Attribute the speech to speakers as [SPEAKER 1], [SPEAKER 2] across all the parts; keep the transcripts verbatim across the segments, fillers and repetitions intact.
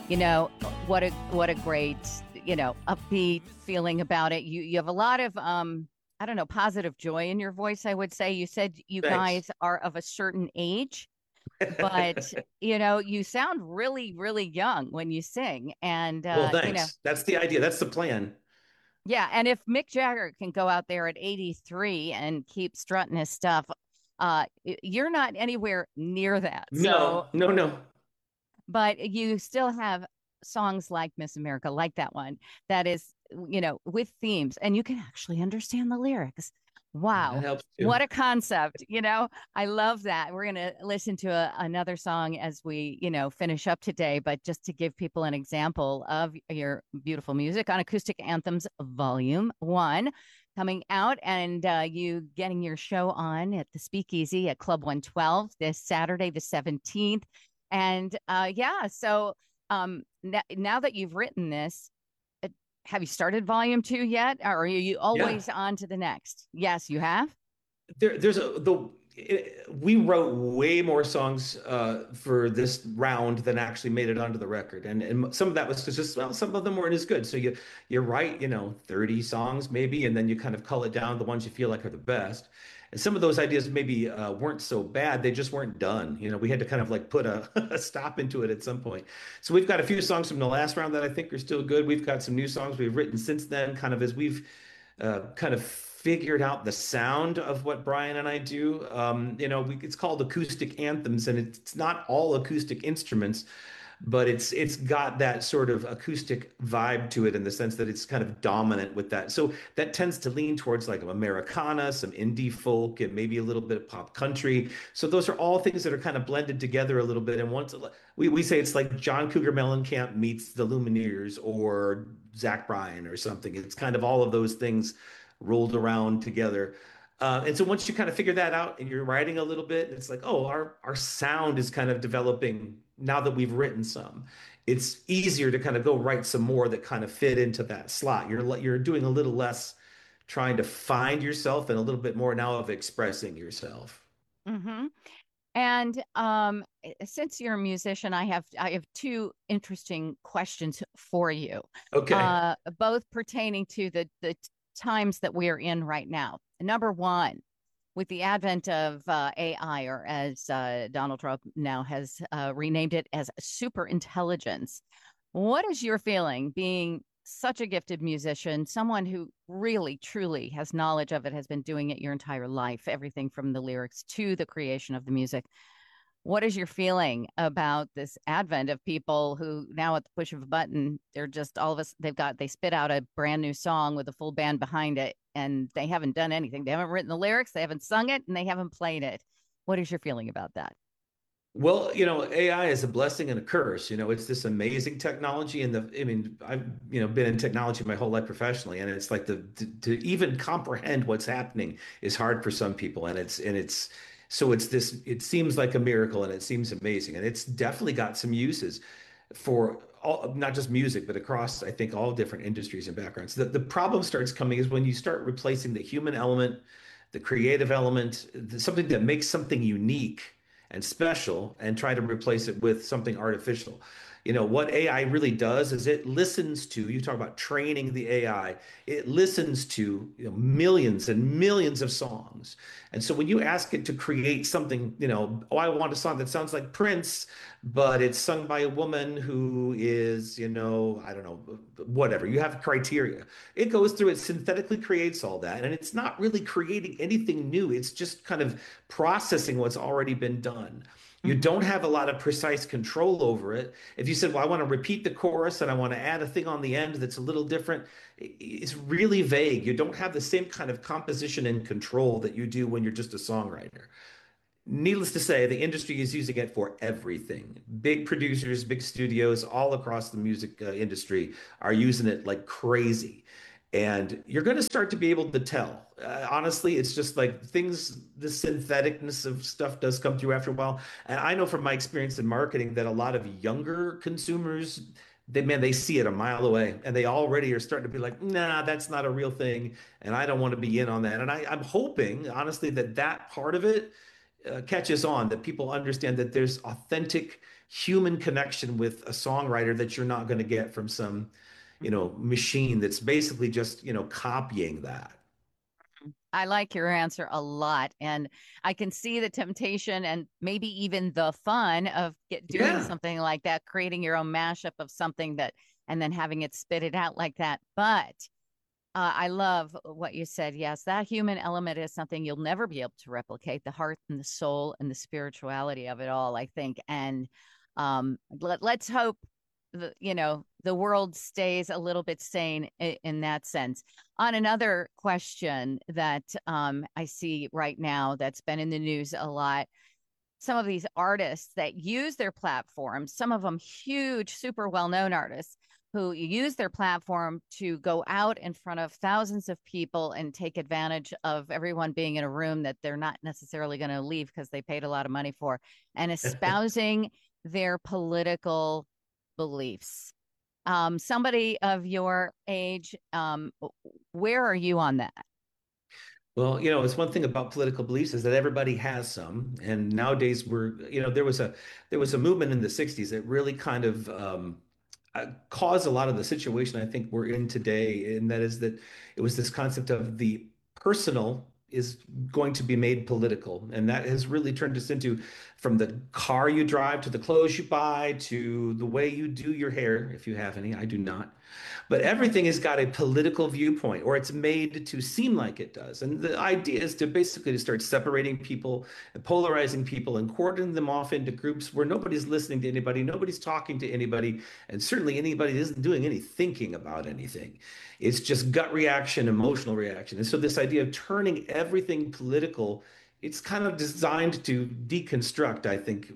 [SPEAKER 1] You know, what a what a great, you know, upbeat feeling about it. You you have a lot of um I don't know, positive joy in your voice, I would say. You said you
[SPEAKER 2] Thanks.
[SPEAKER 1] guys are of a certain age, but you know, you sound really really young when you sing and
[SPEAKER 2] Well,
[SPEAKER 1] uh, you know,
[SPEAKER 2] thanks. That's the idea. That's the plan.
[SPEAKER 1] yeah, and if Mick Jagger can go out there at eighty-three and keep strutting his stuff, uh you're not anywhere near that. So,
[SPEAKER 2] No, no, no.
[SPEAKER 1] but you still have songs like Miss America, like that one, that is, you know, with themes, and you can actually understand the lyrics.
[SPEAKER 2] That
[SPEAKER 1] Wow.
[SPEAKER 2] helps
[SPEAKER 1] What
[SPEAKER 2] too.
[SPEAKER 1] a concept. You know, I love that. We're going to listen to a, another song as we, you know, finish up today. But just to give people an example of your beautiful music on Acoustic Anthems Volume One coming out, and uh, you getting your show on at the Speakeasy at Club one twelve this Saturday, the seventeenth. And uh, yeah, so um, n- now that you've written this, uh, have you started volume two yet? Or are you
[SPEAKER 2] Yeah.
[SPEAKER 1] always on to the next? Yes, you have.
[SPEAKER 2] There, there's a the it, we wrote way more songs uh, for this round than actually made it onto the record, and and some of that was just well, some of them weren't as good. So you you're right, you know, thirty songs maybe, and then you kind of cull it down the ones you feel like are the best. And some of those ideas maybe uh, weren't so bad, they just weren't done. You know, we had to kind of like put a, a stop into it at some point. So we've got a few songs from the last round that I think are still good. We've got some new songs we've written since then, kind of as we've uh, kind of figured out the sound of what Brian and I do. Um, you know, we, it's called acoustic anthems, and it's not all acoustic instruments, but it's it's got that sort of acoustic vibe to it in the sense that it's kind of dominant with that. So that tends to lean towards like Americana, some indie folk, and maybe a little bit of pop country. So those are all things that are kind of blended together a little bit. And once we, we say it's like John Cougar Mellencamp meets the Lumineers or Zach Bryan or something. It's kind of all of those things rolled around together. Uh, and so once you kind of figure that out and you're writing a little bit, it's like, oh, our our sound is kind of developing now that we've written some. It's easier to kind of go write some more that kind of fit into that slot. You're you're doing a little less trying to find yourself and a little bit more now of expressing yourself.
[SPEAKER 1] Hmm. And um, since you're a musician, I have I have two interesting questions for you,
[SPEAKER 2] Okay.
[SPEAKER 1] uh, both pertaining to the the times that we're in right now. Number one, with the advent of uh, A I, or as uh, Donald Trump now has uh, renamed it as super intelligence, what is your feeling being such a gifted musician, someone who really, truly has knowledge of it, has been doing it your entire life, everything from the lyrics to the creation of the music? What is your feeling about this advent of people who now at the push of a button, they're just all of us, they've got, they spit out a brand new song with a full band behind it and they haven't done anything. They haven't written the lyrics, they haven't sung it, and they haven't played it. What is your feeling about that?
[SPEAKER 2] Well, you know, A I is a blessing and a curse. You know, it's this amazing technology, and the I mean, I've you know been in technology my whole life professionally, and it's like the to, to even comprehend what's happening is hard for some people, and it's and it's so it's this. It seems like a miracle, and it seems amazing, and it's definitely got some uses for all, not just music, but across I think all different industries and backgrounds. The the problem starts coming is when you start replacing the human element, the creative element, the, something that makes something unique and special and try to replace it with something artificial. You know, what A I really does is it listens to, you talk about training the A I, it listens to, you know, millions and millions of songs. And so when you ask it to create something, you know, oh, I want a song that sounds like Prince, but it's sung by a woman who is, you know, I don't know, whatever. You have criteria. It goes through, it synthetically creates all that, and it's not really creating anything new. It's just kind of processing what's already been done. You don't
[SPEAKER 1] Mm-hmm.
[SPEAKER 2] have a lot of precise control over it. If you said, well, I want to repeat the chorus and I want to add a thing on the end that's a little different, it's really vague. You don't have the same kind of composition and control that you do when you're just a songwriter. Needless to say, the industry is using it for everything. Big producers, big studios all across the music uh, industry are using it like crazy. And you're going to start to be able to tell. Uh, honestly, it's just like things, the syntheticness of stuff does come through after a while. And I know from my experience in marketing that a lot of younger consumers, they man, they see it a mile away and they already are starting to be like, nah, that's not a real thing. And I don't want to be in on that. And I, I'm hoping, honestly, that that part of it uh, catches on, that people understand that there's authentic human connection with a songwriter that you're not going to get from some, you know, machine that's basically just, you know, copying that.
[SPEAKER 1] I like your answer a lot. And I can see the temptation and maybe even the fun of get, doing
[SPEAKER 2] Yeah.
[SPEAKER 1] something like that, creating your own mashup of something that, and then having it spit it out like that. But uh, I love what you said. Yes, that human element is something you'll never be able to replicate, the heart and the soul and the spirituality of it all, I think. And um, let, let's hope the, you know, the world stays a little bit sane in, in that sense. On another question that um, I see right now that's been in the news a lot, some of these artists that use their platforms, some of them huge, super well known artists who use their platform to go out in front of thousands of people and take advantage of everyone being in a room that they're not necessarily going to leave because they paid a lot of money for, and espousing their political beliefs. Um, somebody of your age, um, where are you on that?
[SPEAKER 2] Well, you know, it's one thing about political beliefs is that everybody has some, and nowadays we're, you know, there was a there was a movement in the sixties that really kind of um, uh, caused a lot of the situation I think we're in today, and that is that it was this concept of the personal is going to be made political, and that has really turned us into from the car you drive to the clothes you buy to the way you do your hair, if you have any. I do not. But everything has got a political viewpoint, or it's made to seem like it does. And the idea is to basically to start separating people and polarizing people and quartering them off into groups where nobody's listening to anybody, nobody's talking to anybody, and certainly anybody isn't doing any thinking about anything. It's just gut reaction, emotional reaction. And so this idea of turning everything political, it's kind of designed to deconstruct, I think,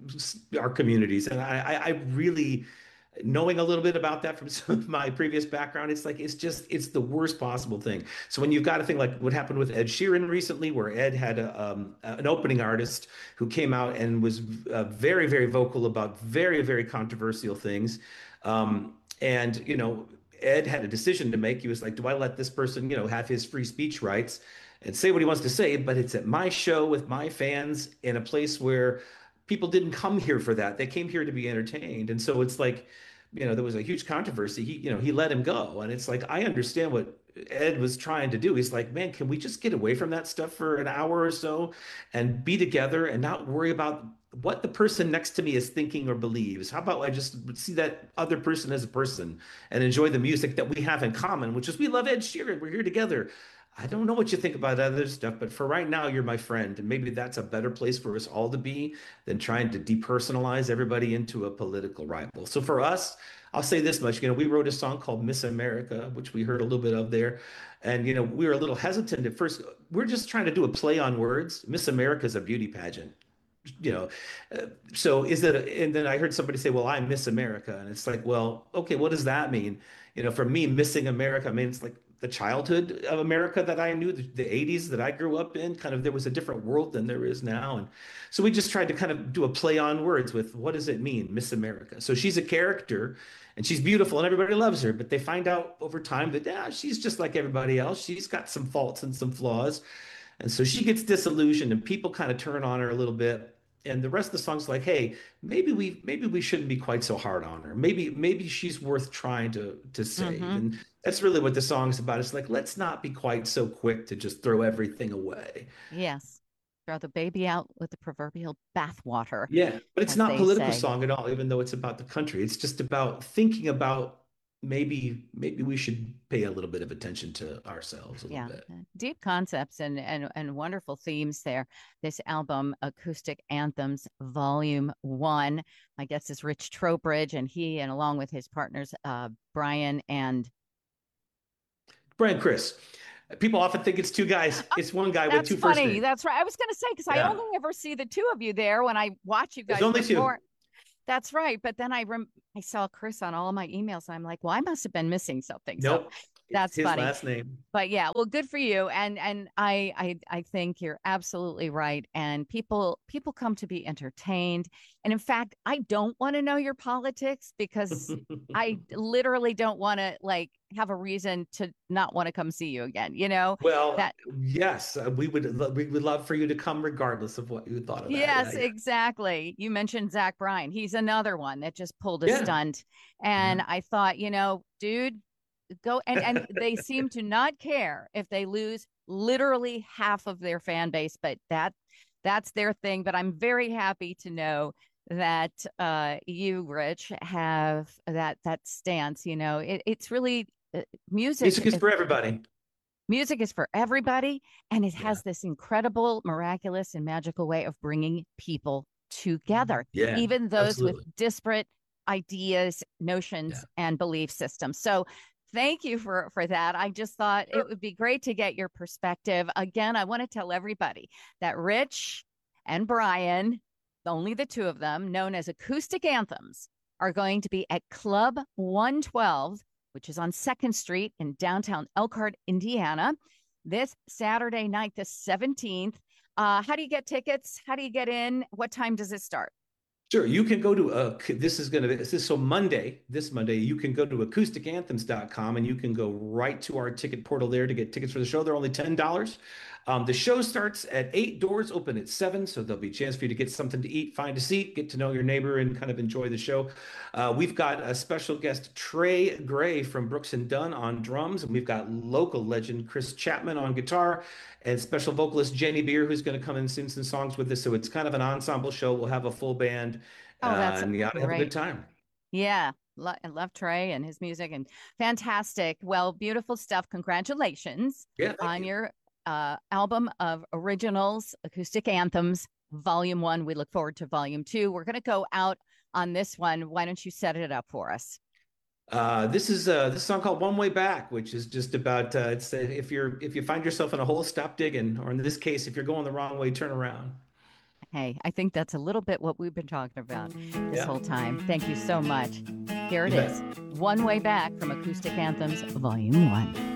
[SPEAKER 2] our communities. And I, I really knowing a little bit about that from some of my previous background, it's like it's just it's the worst possible thing. So when you've got a thing like what happened with Ed Sheeran recently, where Ed had a, um, an opening artist who came out and was uh, very, very vocal about very, very controversial things, um, and you know, Ed had a decision to make. He was like, do I let this person, you know, have his free speech rights and say what he wants to say, but it's at my show with my fans in a place where people didn't come here for that. They came here to be entertained. And so it's like, you know, there was a huge controversy. He, you know, he let him go. And it's like, I understand what Ed was trying to do. He's like, man, can we just get away from that stuff for an hour or so and be together and not worry about what the person next to me is thinking or believes? How about I just see that other person as a person and enjoy the music that we have in common, which is we love Ed Sheeran. We're here together. I don't know what you think about other stuff, but for right now, you're my friend. And maybe that's a better place for us all to be than trying to depersonalize everybody into a political rival. So for us, I'll say this much, you know, we wrote a song called Miss America, which we heard a little bit of there. And, you know, we were a little hesitant at first. We're just trying to do a play on words. Miss America is a beauty pageant, you know. Uh, so is that, a, and then I heard somebody say, well, I miss America. And it's like, well, okay, what does that mean? You know, for me, missing America, I mean, it's like the childhood of America that I knew, the, the eighties that I grew up in, kind of there was a different world than there is now. And so we just tried to kind of do a play on words with what does it mean, Miss America? So she's a character and she's beautiful and everybody loves her, but they find out over time that yeah, she's just like everybody else. She's got some faults and some flaws. And so she gets disillusioned and people kind of turn on her a little bit. And the rest of the song's like, hey, maybe we maybe we shouldn't be quite so hard on her. Maybe maybe she's worth trying to to save.
[SPEAKER 1] Mm-hmm.
[SPEAKER 2] And that's really what the song's about. It's like, let's not be quite so quick to just throw everything away.
[SPEAKER 1] Yes. Throw the baby out with the proverbial bathwater,
[SPEAKER 2] Yeah, but it's
[SPEAKER 1] as
[SPEAKER 2] not
[SPEAKER 1] they
[SPEAKER 2] political
[SPEAKER 1] say.
[SPEAKER 2] song at all, even though it's about the country. It's just about thinking about maybe maybe we should pay a little bit of attention to ourselves a little
[SPEAKER 1] Yeah,
[SPEAKER 2] bit.
[SPEAKER 1] uh, deep concepts and and and wonderful themes there. This album, Acoustic Anthems, Volume One. My guest is Rich Trowbridge, and he, and along with his partners, uh, Brian and
[SPEAKER 2] Brian Chris. People often think it's two guys.
[SPEAKER 1] oh,
[SPEAKER 2] It's one guy with
[SPEAKER 1] that's
[SPEAKER 2] two first
[SPEAKER 1] funny.
[SPEAKER 2] names.
[SPEAKER 1] That's right. I was going to say because I
[SPEAKER 2] Yeah,
[SPEAKER 1] only ever see the two of you there when I watch you
[SPEAKER 2] there's
[SPEAKER 1] guys
[SPEAKER 2] only two.
[SPEAKER 1] perform. That's right. But then I rem- I saw Chris on all of my emails. And I'm like, well, I must have been missing something. So
[SPEAKER 2] Nope. It's
[SPEAKER 1] That's
[SPEAKER 2] his
[SPEAKER 1] funny.
[SPEAKER 2] last name.
[SPEAKER 1] But yeah, well, good for you. And and I I I think you're absolutely right. And people people come to be entertained. And in fact, I don't want to know your politics because I literally don't want to like have a reason to not want to come see you again. You know,
[SPEAKER 2] Well,
[SPEAKER 1] that
[SPEAKER 2] yes, uh, we would lo- we would love for you to come regardless of what you thought of that. Yeah,
[SPEAKER 1] yes,
[SPEAKER 2] yeah.
[SPEAKER 1] exactly. You mentioned Zach Bryan. He's another one that just pulled a
[SPEAKER 2] Yeah.
[SPEAKER 1] stunt. And
[SPEAKER 2] Yeah.
[SPEAKER 1] I thought, you know, dude, go and and they seem to not care if they lose literally half of their fan base, but that that's their thing. But I'm very happy to know that uh you, Rich, have that that stance. You know, it, it's really uh, music.
[SPEAKER 2] Music is for everybody.
[SPEAKER 1] Music is for everybody, and it
[SPEAKER 2] Yeah.
[SPEAKER 1] has this incredible, miraculous, and magical way of bringing people together,
[SPEAKER 2] Yeah,
[SPEAKER 1] even those with
[SPEAKER 2] absolutely.
[SPEAKER 1] disparate ideas,
[SPEAKER 2] Yeah.
[SPEAKER 1] notions, and belief systems. So, thank you for for that. I just thought it
[SPEAKER 2] Sure.
[SPEAKER 1] would be great to get your perspective. Again, I want to tell everybody that Rich and Brian, only the two of them, known as Acoustic Anthems, are going to be at Club one twelve, which is on second Street in downtown Elkhart, Indiana, this Saturday night, the seventeenth. Uh, how do you get tickets? How do you get in? What time does it start?
[SPEAKER 2] Sure, you can go to uh this is gonna be this is so Monday, this Monday, you can go to acoustic anthems dot com and you can go right to our ticket portal there to get tickets for the show. They're only ten dollars. Um, the show starts at eight, doors open at seven, so there'll be a chance for you to get something to eat, find a seat, get to know your neighbor, and kind of enjoy the show. Uh, we've got a special guest, Trey Gray from Brooks and Dunn on drums, and we've got local legend Chris Chapman on guitar, and special vocalist Jenny Beer, who's going to come and sing some songs with us. So it's kind of an ensemble show. We'll have a full band, uh,
[SPEAKER 1] Oh, that's
[SPEAKER 2] and you ought to have a good
[SPEAKER 1] great.
[SPEAKER 2] time.
[SPEAKER 1] Yeah. Lo- I love Trey and his music and fantastic. Well, beautiful stuff. Congratulations
[SPEAKER 2] Yeah, thank
[SPEAKER 1] on
[SPEAKER 2] you.
[SPEAKER 1] your uh, album of originals, acoustic anthems, volume one. We look forward to volume two. We're going to go out on this one. Why don't you set it up for us?
[SPEAKER 2] Uh, this is uh, this song called "One Way Back," which is just about uh, it's uh, if you're if you find yourself in a hole, stop digging, or in this case, if you're going the wrong way, turn around.
[SPEAKER 1] Hey, I think that's a little bit what we've been talking about this
[SPEAKER 2] Yeah,
[SPEAKER 1] whole time. Thank you so much. Here it
[SPEAKER 2] you bet.
[SPEAKER 1] is One Way Back from Acoustic Anthems, Volume one.